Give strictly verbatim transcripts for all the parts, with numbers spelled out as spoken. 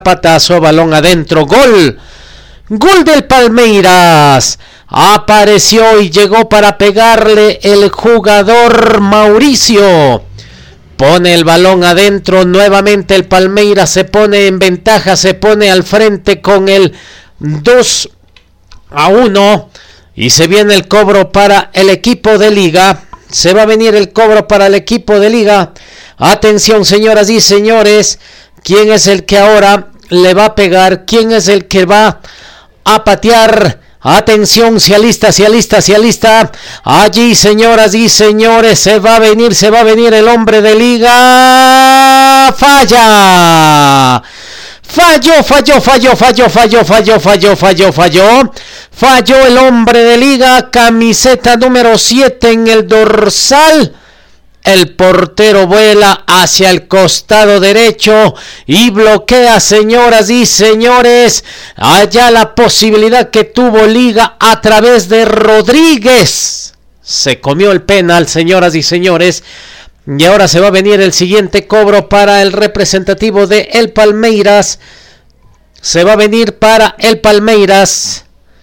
zapatazo, balón adentro, gol. Gol del Palmeiras. Apareció y llegó para pegarle el jugador Mauricio. Pone el balón adentro, nuevamente el Palmeiras se pone en ventaja, se pone al frente con el dos a uno. Y se viene el cobro para el equipo de Liga. Se va a venir el cobro para el equipo de Liga. Atención, señoras y señores. ¿Quién es el que ahora le va a pegar? ¿Quién es el que va a patear? Atención, se alista, se alista, se alista. Allí, señoras y señores, se va a venir, se va a venir el hombre de Liga. Falla. Falló, falló, falló, falló, falló, falló, falló, falló, falló. Falló el hombre de Liga, camiseta número siete en el dorsal. El portero vuela hacia el costado derecho y bloquea, señoras y señores, allá la posibilidad que tuvo Liga a través de Rodríguez. Se comió el penal, señoras y señores. Y ahora se va a venir el siguiente cobro para el representativo de el Palmeiras. Se va a venir para el Palmeiras.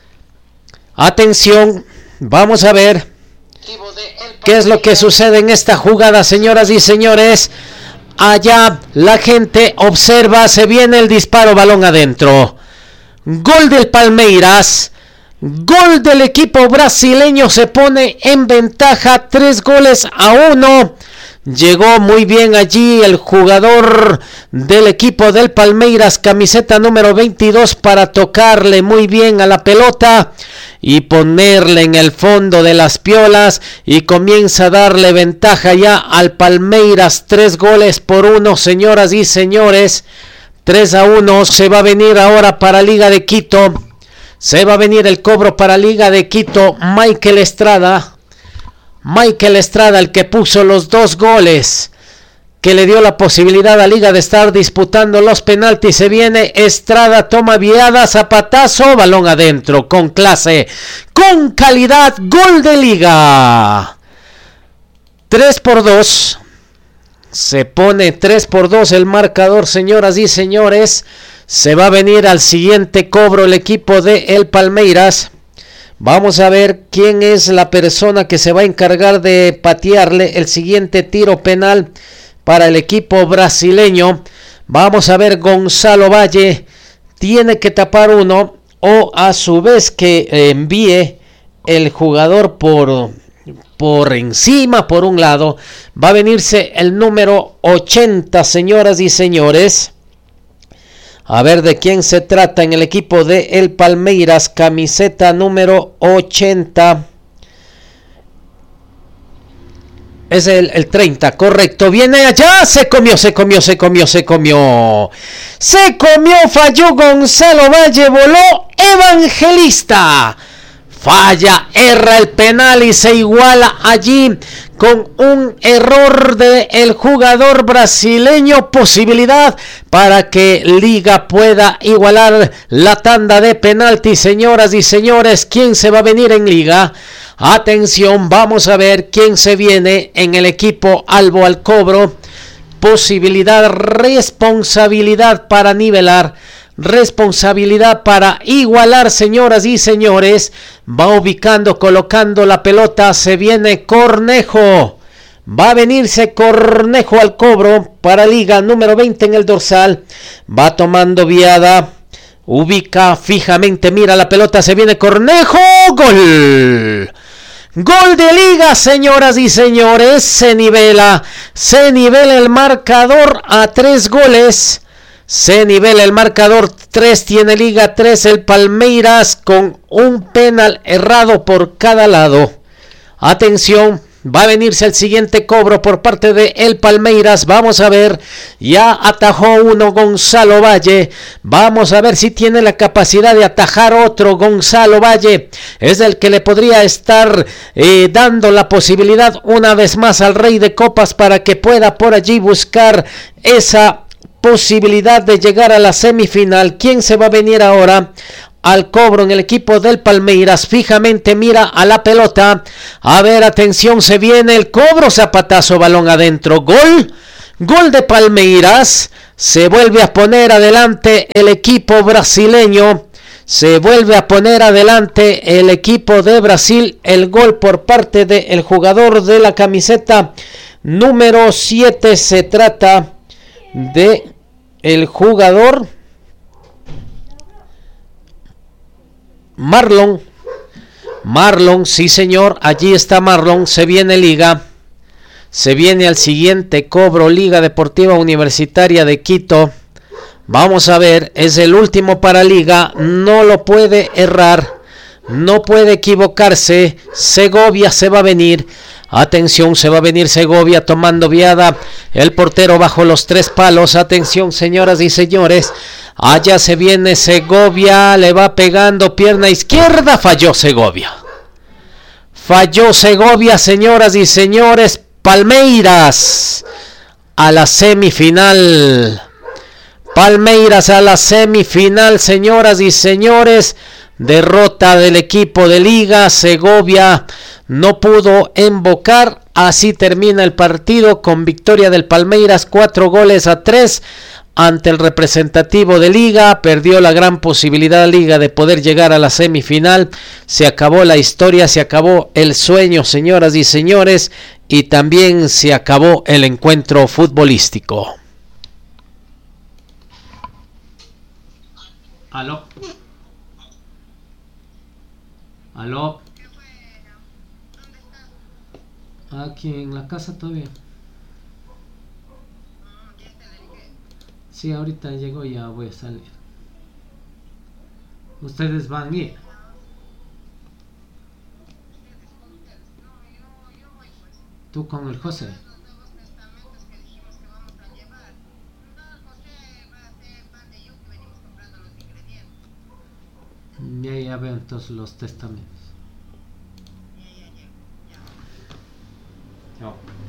Atención, vamos a ver ¿qué es lo que sucede en esta jugada, señoras y señores? Allá la gente observa, se viene el disparo, balón adentro. Gol del Palmeiras. Gol del equipo brasileño, se pone en ventaja tres goles a uno. Llegó muy bien allí el jugador del equipo del Palmeiras, camiseta número veintidós, para tocarle muy bien a la pelota y ponerle en el fondo de las piolas, y comienza a darle ventaja ya al Palmeiras, tres goles por uno, señoras y señores, tres a uno. Se va a venir ahora para Liga de Quito, se va a venir el cobro para Liga de Quito. Michael Estrada, Michael Estrada, el que puso los dos goles, que le dio la posibilidad a Liga de estar disputando los penaltis. Se viene Estrada, toma viada, zapatazo, balón adentro, con clase, con calidad, gol de Liga. tres por dos. Se pone tres por dos el marcador, señoras y señores. Se va a venir al siguiente cobro el equipo de el Palmeiras. Vamos a ver quién es la persona que se va a encargar de patearle el siguiente tiro penal para el equipo brasileño. Vamos a ver, Gonzalo Valle tiene que tapar uno, o a su vez que envíe el jugador por, por encima, por un lado. Va a venirse el número ochenta, señoras y señores. A ver de quién se trata en el equipo de el Palmeiras, camiseta número ochenta. Es el, el treinta, correcto. Viene allá, se comió, se comió, se comió, se comió. Se comió, falló Gonzalo Valle, voló Evangelista. Falla, erra el penal y se iguala allí con un error del jugador brasileño. Posibilidad para que Liga pueda igualar la tanda de penalti, señoras y señores. ¿Quién se va a venir en Liga? Atención, vamos a ver quién se viene en el equipo Albo al cobro. Posibilidad, responsabilidad para nivelar, responsabilidad para igualar, señoras y señores. Va ubicando, colocando la pelota. Se viene Cornejo. Va a venirse Cornejo al cobro para Liga, número veinte en el dorsal. Va tomando viada. Ubica fijamente, mira la pelota. Se viene Cornejo. Gol. Gol de Liga, señoras y señores. Se nivela. Se nivela el marcador a tres goles. Se nivela el marcador, tres tiene Liga, tres el Palmeiras, con un penal errado por cada lado. Atención, va a venirse el siguiente cobro por parte de el Palmeiras. Vamos a ver, ya atajó uno Gonzalo Valle. Vamos a ver si tiene la capacidad de atajar otro. Gonzalo Valle es el que le podría estar eh, dando la posibilidad una vez más al Rey de Copas para que pueda por allí buscar esa posibilidad de llegar a la semifinal. ¿Quién se va a venir ahora al cobro en el equipo del Palmeiras? Fijamente mira a la pelota. A ver, atención, se viene el cobro, zapatazo, balón adentro, gol. Gol de Palmeiras. Se vuelve a poner adelante el equipo brasileño. Se vuelve a poner adelante el equipo de Brasil. El gol por parte del jugador de la camiseta número siete. Se trata de el jugador Marlon. Marlon, sí señor, allí está Marlon. Se viene Liga. Se viene al siguiente cobro. Liga Deportiva Universitaria de Quito. Vamos a ver, es el último para Liga, no lo puede errar, no puede equivocarse. Segovia se va a venir, atención, se va a venir Segovia tomando viada, el portero bajo los tres palos, atención señoras y señores, allá se viene Segovia, le va pegando pierna izquierda, falló Segovia, falló Segovia señoras y señores. Palmeiras a la semifinal. Palmeiras a la semifinal, señoras y señores. Derrota del equipo de Liga. Segovia no pudo embocar. Así termina el partido con victoria del Palmeiras, cuatro goles a tres ante el representativo de Liga. Perdió la gran posibilidad Liga de poder llegar a la semifinal. Se acabó la historia, se acabó el sueño, señoras y señores, y también se acabó el encuentro futbolístico. Aló. Aló. Aquí en la casa todavía. Sí, ahorita llegó y ya voy a salir. Ustedes van a ir. Tú con el José. Ya, ya veo entonces los testamentos. Chao.